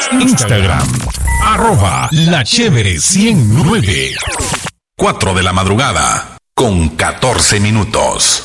Instagram, @La Chévere 109. 4 de la madrugada, con 14 minutos.